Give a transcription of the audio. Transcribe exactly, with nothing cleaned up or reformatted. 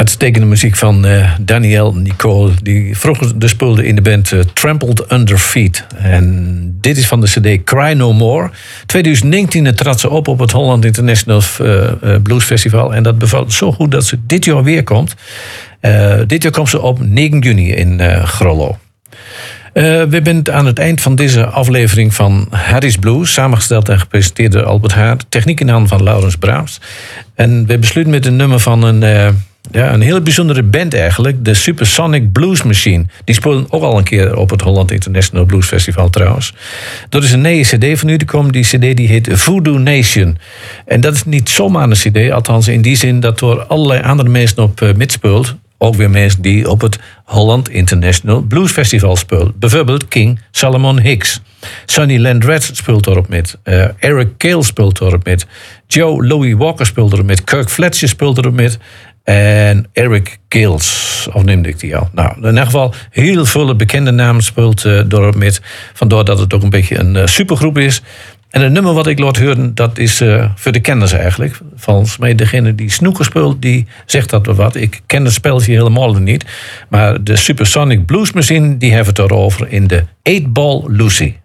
Uitstekende muziek van uh, Danielle Nicole, die vroeger dus speelde in de band uh, Trampled Under Feet. En dit is van de cd Cry No More. twintig negentien trad ze op op het Holland International uh, uh, Blues Festival. En dat bevalt zo goed dat ze dit jaar weer komt. Uh, dit jaar komt ze op negen juni in uh, Grollo. Uh, we zijn aan het eind van deze aflevering van Harry's Blues, samengesteld en gepresenteerd door Albert Haar. Techniek in handen van Laurens Braams. En we besluiten met een nummer van een, uh, ja, een hele bijzondere band eigenlijk, de Supersonic Blues Machine. Die speelden ook al een keer op het Holland International Blues Festival trouwens. Er is een nieuwe cd van u te komen. Die cd die heet Voodoo Nation. En dat is niet zomaar een cd, althans in die zin dat er allerlei andere mensen op uh, mitspeelt. Ook weer mensen die op het Holland International Blues Festival spelen. Bijvoorbeeld King Solomon Hicks. Sonny Landreth speelt erop met. Uh, Eric Cale speelt erop met. Joe Louis Walker speelt erop met. Kirk Fletcher speelt erop met. En Eric Kales, of noemde ik die al? Nou, in ieder geval heel veel bekende namen speelt uh, erop met. Vandaar dat het ook een beetje een uh, supergroep is. En het nummer wat ik laat horen, dat is uh, voor de kenners eigenlijk. Volgens mij degene die snoeker speelt, die zegt dat wel wat. Ik ken het spelletje helemaal niet. Maar de Supersonic Blues Machine, die hebben het erover in de eight Ball Lucy.